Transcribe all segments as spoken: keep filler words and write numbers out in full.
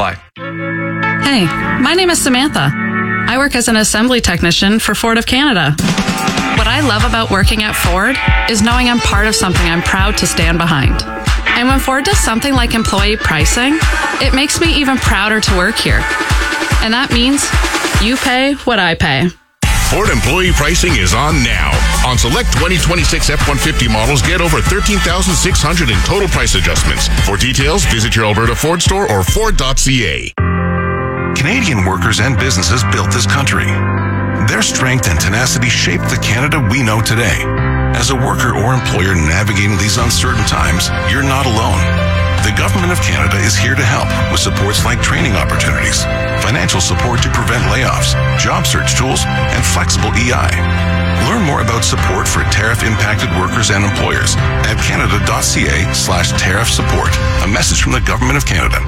apply. Hey, my name is Samantha. I work as an assembly technician for Ford of Canada. What I love about working at Ford is knowing I'm part of something I'm proud to stand behind. And when Ford does something like employee pricing, it makes me even prouder to work here. And that means you pay what I pay. Ford employee pricing is on now. On select twenty twenty-six F one fifty models, get over thirteen thousand six hundred in total price adjustments. For details, visit your Alberta Ford store or Ford dot C A. Canadian workers and businesses built this country. Their strength and tenacity shaped the Canada we know today. As a worker or employer navigating these uncertain times, you're not alone. The Government of Canada is here to help with supports like training opportunities, financial support to prevent layoffs, job search tools, and flexible E I. Learn more about support for tariff-impacted workers and employers at canada.ca slash tariff support. A message from the Government of Canada.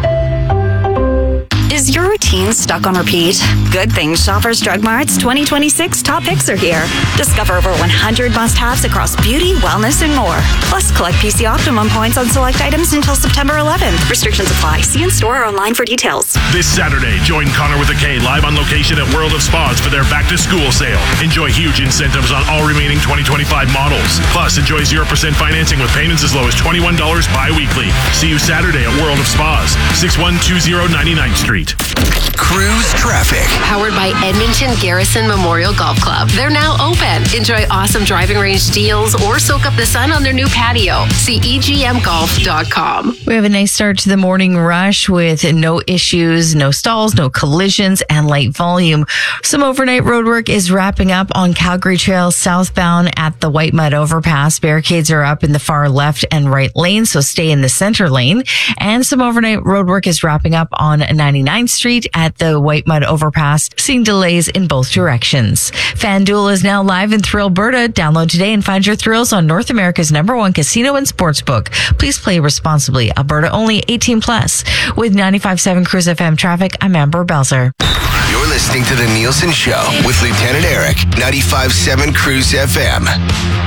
Is your routine stuck on repeat? Good thing Shoppers Drug Mart's twenty twenty-six top picks are here. Discover over one hundred must-haves across beauty, wellness, and more. Plus, collect P C Optimum points on select items until September eleventh. Restrictions apply. See in-store or online for details. This Saturday, join Connor with a K live on location at World of Spas for their back-to-school sale. Enjoy huge incentives on all remaining twenty twenty-five models. Plus, enjoy zero percent financing with payments as low as twenty-one dollars bi-weekly. See you Saturday at World of Spas, six one two zero ninety-ninth Street. Cruise traffic. Powered by Edmonton Garrison Memorial Golf Club. They're now open. Enjoy awesome driving range deals or soak up the sun on their new patio. See E G M golf dot com. We have a nice start to the morning rush with no issues, no stalls, no collisions, and light volume. Some overnight road work is wrapping up on Calgary Trail southbound at the White Mud Overpass. Barricades are up in the far left and right lane, so stay in the center lane. And some overnight road work is wrapping up on ninety-ninth Street at the White Mud Overpass, seeing delays in both directions. FanDuel is now live in Thrill Alberta. Download today and find your thrills on North America's number one casino and sportsbook. Please play responsibly. Alberta only, eighteen plus. With ninety-five point seven Cruise F M traffic, I'm Amber Belzer. You're listening to The Nielsen Show with Lieutenant Eric, ninety-five point seven Cruise F M.